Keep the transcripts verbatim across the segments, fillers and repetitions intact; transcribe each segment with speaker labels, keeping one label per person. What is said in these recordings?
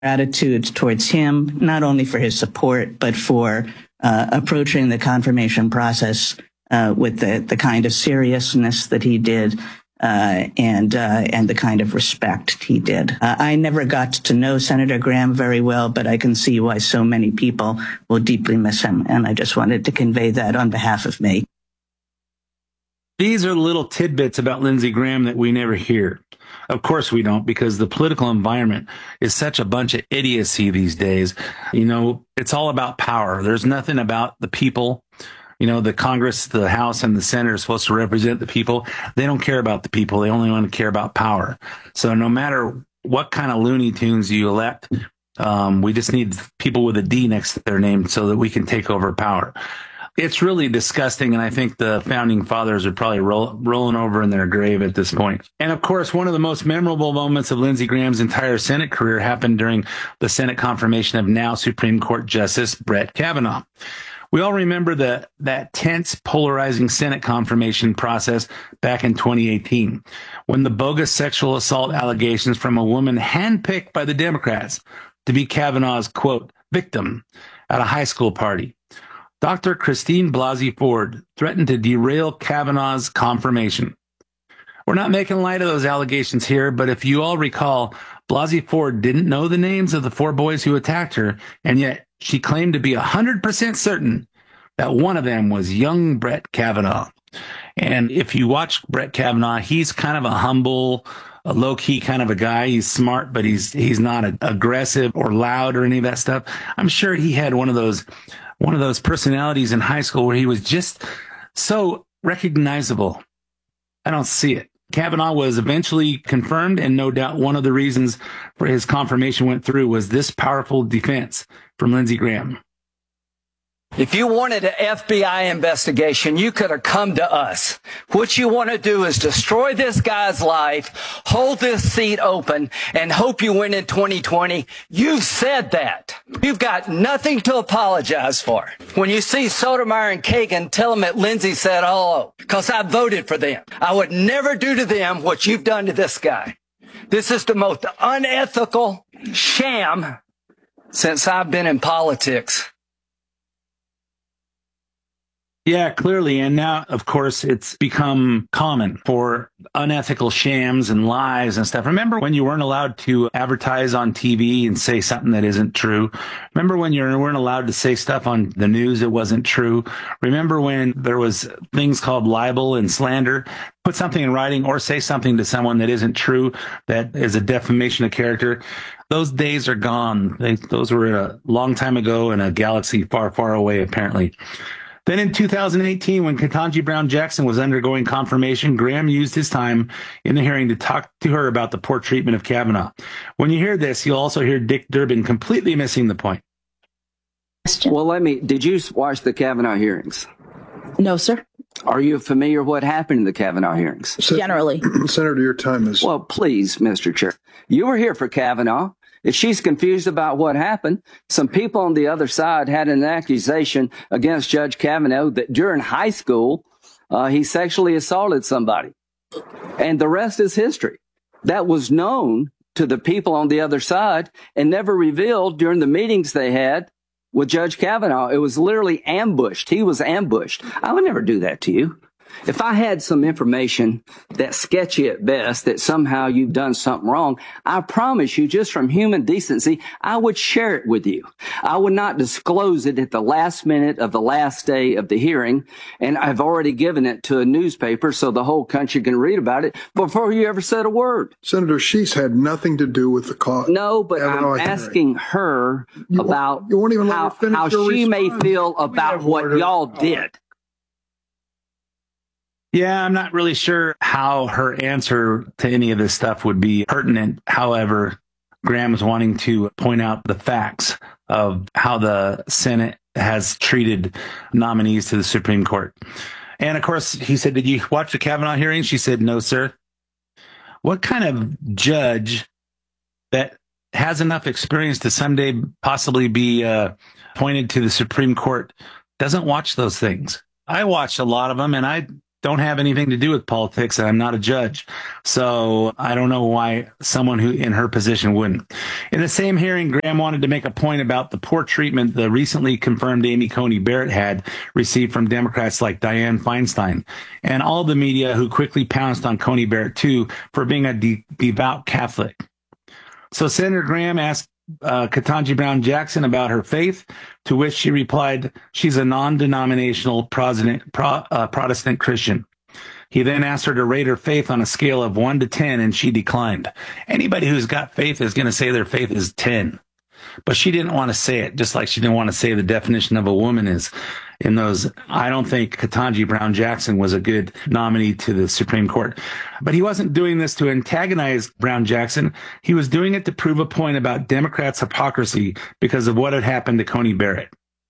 Speaker 1: Gratitude towards him, not only for his support, but for uh, approaching the confirmation process uh, with the, the kind of seriousness that he did uh, and uh, and the kind of respect he did. Uh, I never got to know Senator Graham very well, but I can see why so many people will deeply miss him. And I just wanted to convey that on behalf of me.
Speaker 2: These are little tidbits about Lindsey Graham that we never hear. Of course we don't, because the political environment is such a bunch of idiocy these days. You know, it's all about power. There's nothing about the people. You know, the Congress, the House, and the Senate are supposed to represent the people. They don't care about the people. They only want to care about power. So no matter what kind of Looney Tunes you elect, um, we just need people with a D next to their name so that we can take over power. It's really disgusting, and I think the founding fathers are probably roll, rolling over in their grave at this point. And of course, one of the most memorable moments of Lindsey Graham's entire Senate career happened during the Senate confirmation of now Supreme Court Justice Brett Kavanaugh. We all remember the that tense, polarizing Senate confirmation process back in twenty eighteen, when the bogus sexual assault allegations from a woman handpicked by the Democrats to be Kavanaugh's, quote, victim at a high school party. Doctor Christine Blasey Ford threatened to derail Kavanaugh's confirmation. We're not making light of those allegations here, but if you all recall, Blasey Ford didn't know the names of the four boys who attacked her, and yet she claimed to be one hundred percent certain that one of them was young Brett Kavanaugh. And if you watch Brett Kavanaugh, he's kind of a humble, a low-key kind of a guy. He's smart, but he's he's not a, aggressive or loud or any of that stuff. I'm sure he had one of those one of those personalities in high school where he was just so recognizable. I don't see it. Kavanaugh was eventually confirmed, and no doubt one of the reasons for his confirmation went through was this powerful defense from Lindsey Graham.
Speaker 3: If you wanted an F B I investigation, you could have come to us. What you want to do is destroy this guy's life, hold this seat open, and hope you win in twenty twenty. You've said that. You've got nothing to apologize for. When you see Sotomayor and Kagan, tell them that Lindsey said hello, because I voted for them. I would never do to them what you've done to this guy. This is the most unethical sham since I've been in politics.
Speaker 2: Yeah, clearly. And now, of course, it's become common for unethical shams and lies and stuff. Remember when you weren't allowed to advertise on T V and say something that isn't true? Remember when you weren't allowed to say stuff on the news that wasn't true? Remember when there was things called libel and slander? Put something in writing or say something to someone that isn't true, that is a defamation of character. Those days are gone. They, those were a long time ago in a galaxy far, far away, apparently. Then in two thousand eighteen, when Ketanji Brown Jackson was undergoing confirmation, Graham used his time in the hearing to talk to her about the poor treatment of Kavanaugh. When you hear this, you'll also hear Dick Durbin completely missing the point.
Speaker 4: Well, let me, did you watch the Kavanaugh hearings?
Speaker 5: No, sir.
Speaker 4: Are you familiar with what happened in the Kavanaugh hearings?
Speaker 5: Generally.
Speaker 6: Senator, your time is...
Speaker 4: Well, please, Mister Chair. You were here for Kavanaugh. If she's confused about what happened, some people on the other side had an accusation against Judge Kavanaugh that during high school, uh, he sexually assaulted somebody. And the rest is history. That was known to the people on the other side and never revealed during the meetings they had with Judge Kavanaugh. It was literally ambushed. He was ambushed. I would never do that to you. If I had some information that's sketchy at best, that somehow you've done something wrong, I promise you, just from human decency, I would share it with you. I would not disclose it at the last minute of the last day of the hearing, and I've already given it to a newspaper so the whole country can read about it before you ever said a word.
Speaker 6: Senator, she's had nothing to do with the cause.
Speaker 4: No, but I'm asking her
Speaker 6: you
Speaker 4: about
Speaker 6: won't, you won't even
Speaker 4: how,
Speaker 6: let her finish
Speaker 4: how
Speaker 6: your
Speaker 4: she
Speaker 6: response.
Speaker 4: may feel about what y'all did.
Speaker 2: Yeah, I'm not really sure how her answer to any of this stuff would be pertinent. However, Graham is wanting to point out the facts of how the Senate has treated nominees to the Supreme Court. And of course, he said, did you watch the Kavanaugh hearing? She said, no, sir. What kind of judge that has enough experience to someday possibly be uh, appointed to the Supreme Court doesn't watch those things? I watched a lot of them, and I don't have anything to do with politics, and I'm not a judge. So I don't know why someone who in her position wouldn't. In the same hearing, Graham wanted to make a point about the poor treatment the recently confirmed Amy Coney Barrett had received from Democrats like Dianne Feinstein and all the media who quickly pounced on Coney Barrett too for being a de- devout Catholic. So Senator Graham asked Uh, Ketanji Brown Jackson about her faith, to which she replied, she's a non-denominational Protestant, Pro, uh, Protestant Christian. He then asked her to rate her faith on a scale of one to ten, and she declined. Anybody who's got faith is going to say their faith is ten. But she didn't want to say it, just like she didn't want to say the definition of a woman is in those. I don't think Ketanji Brown Jackson was a good nominee to the Supreme Court. But he wasn't doing this to antagonize Brown Jackson. He was doing it to prove a point about Democrats' hypocrisy because of what had happened to Coney Barrett.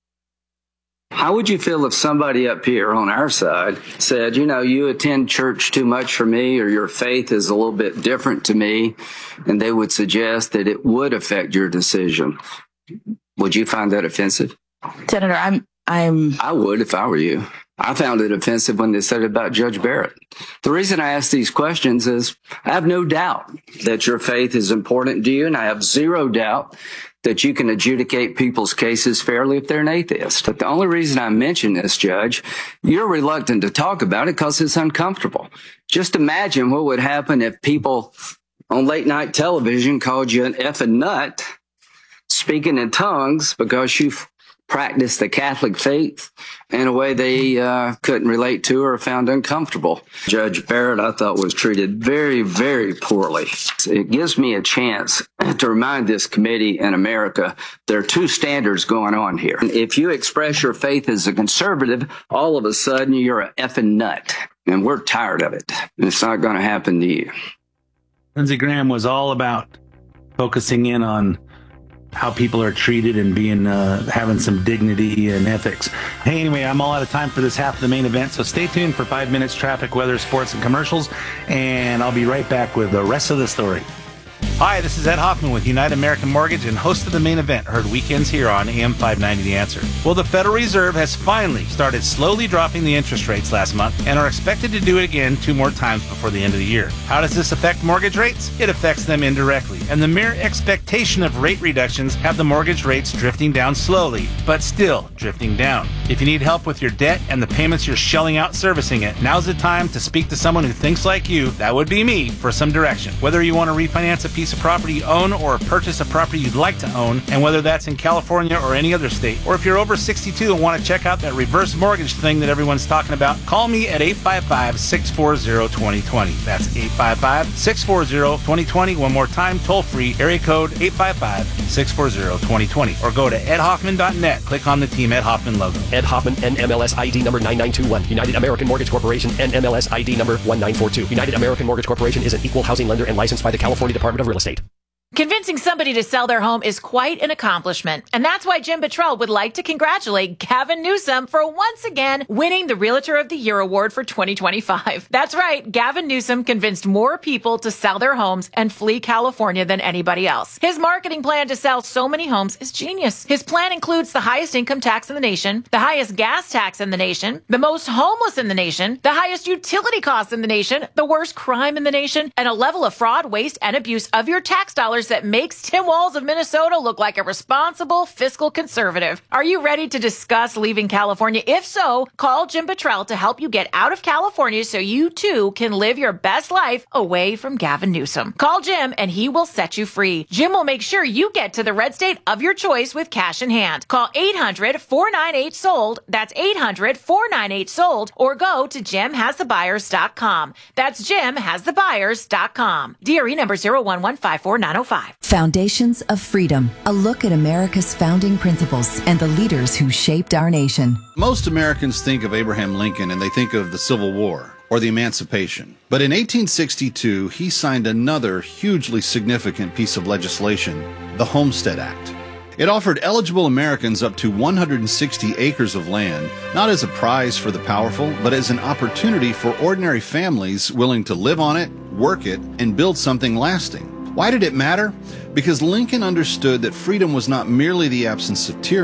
Speaker 4: How would you feel if somebody up here on our side said, you know, you attend church too much for me, or your faith is a little bit different to me, and they would suggest that it would affect your decision? Would you find that offensive?
Speaker 5: Senator, I'm, I'm,
Speaker 4: I would if I were you. I found it offensive when they said it about Judge Barrett. The reason I ask these questions is I have no doubt that your faith is important to you, and I have zero doubt that you can adjudicate people's cases fairly if they're an atheist. But the only reason I mention this, Judge, you're reluctant to talk about it because it's uncomfortable. Just imagine what would happen if people on late night television called you an effing nut, speaking in tongues because you practiced the Catholic faith in a way they uh, couldn't relate to or found uncomfortable. Judge Barrett, I thought, was treated very, very poorly. It gives me a chance to remind this committee in America there are two standards going on here. If you express your faith as a conservative, all of a sudden you're an effing nut, and we're tired of it. It's not going to happen to you.
Speaker 2: Lindsey Graham was all about focusing in on how people are treated and being uh, having some dignity and ethics. Hey, anyway, I'm all out of time for this half of the main event, so stay tuned for five minutes, traffic, weather, sports, and commercials, and I'll be right back with the rest of the story. Hi, this is Ed Hoffman with United American Mortgage and host of the main event, heard weekends here on A M five ninety The Answer. Well, the Federal Reserve has finally started slowly dropping the interest rates last month and are expected to do it again two more times before the end of the year. How does this affect mortgage rates? It affects them indirectly, and the mere expectation of rate reductions have the mortgage rates drifting down slowly, but still drifting down. If you need help with your debt and the payments you're shelling out servicing it, now's the time to speak to someone who thinks like you, that would be me, for some direction. Whether you want to refinance a piece of property you own or purchase a property you'd like to own, and whether that's in California or any other state, or if you're over sixty-two and want to check out that reverse mortgage thing that everyone's talking about, call me at eight five five, six four zero, two zero two zero. That's eight five five, six four zero, two zero two zero. One more time, toll free, area code eight five five, six four zero, two zero two zero. Or go to ed hoffman dot net, click on the Team Ed Hoffman logo.
Speaker 7: Ed Hoffman, N M L S I D number nine nine two one. United American Mortgage Corporation, N M L S I D number one nine four two. United American Mortgage Corporation is an equal housing lender and licensed by the California Department of Real Estate.
Speaker 8: Convincing somebody to sell their home is quite an accomplishment, and that's why Jim Buttrell would like to congratulate Gavin Newsom for once again winning the Realtor of the Year award for twenty twenty-five. That's right, Gavin Newsom convinced more people to sell their homes and flee California than anybody else. His marketing plan to sell so many homes is genius. His plan includes the highest income tax in the nation, the highest gas tax in the nation, the most homeless in the nation, the highest utility costs in the nation, the worst crime in the nation, and a level of fraud, waste, and abuse of your tax dollars that makes Tim Walz of Minnesota look like a responsible fiscal conservative. Are you ready to discuss leaving California? If so, call Jim Buttrell to help you get out of California so you too can live your best life away from Gavin Newsom. Call Jim and he will set you free. Jim will make sure you get to the red state of your choice with cash in hand. Call eight hundred, four nine eight, sold. That's eight hundred, four nine eight, sold. Or go to jim has the buyers dot com. That's jim has the buyers dot com. D R E number zero one one five four nine zero five.
Speaker 9: Foundations of Freedom, a look at America's founding principles and the leaders who shaped our nation.
Speaker 10: Most Americans think of Abraham Lincoln and they think of the Civil War or the Emancipation. But in eighteen sixty-two, he signed another hugely significant piece of legislation, the Homestead Act. It offered eligible Americans up to one hundred sixty acres of land, not as a prize for the powerful, but as an opportunity for ordinary families willing to live on it, work it, and build something lasting. Why did it matter? Because Lincoln understood that freedom was not merely the absence of tyranny,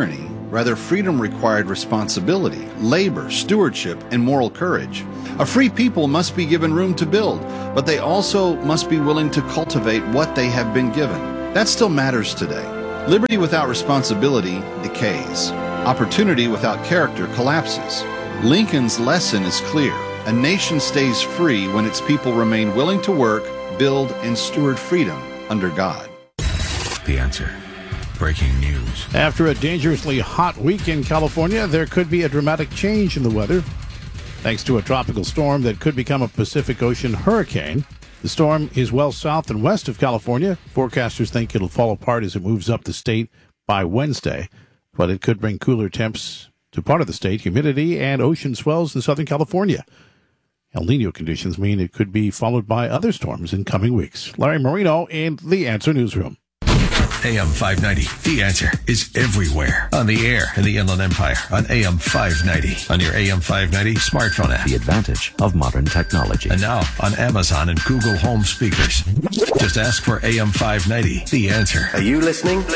Speaker 10: Rather, freedom required responsibility, labor, stewardship, and moral courage. A free people must be given room to build, but they also must be willing to cultivate what they have been given. That still matters today. Liberty without responsibility decays. Opportunity without character collapses. Lincoln's lesson is clear. A nation stays free when its people remain willing to work, build, and steward freedom under God.
Speaker 11: The Answer. Breaking news.
Speaker 12: After a dangerously hot week in California, there could be a dramatic change in the weather. Thanks to a tropical storm that could become a Pacific Ocean hurricane. The storm is well south and west of California. Forecasters think it'll fall apart as it moves up the state by Wednesday, but it could bring cooler temps to part of the state, humidity, and ocean swells in Southern California. El Nino conditions mean it could be followed by other storms in coming weeks. Larry Marino in The Answer Newsroom.
Speaker 11: A M five ninety. The Answer is everywhere. On the air in the Inland Empire on A M five ninety. On your A M five ninety smartphone app.
Speaker 13: The advantage of modern technology.
Speaker 11: And now on Amazon and Google Home speakers. Just ask for A M five ninety. The Answer.
Speaker 14: Are you listening?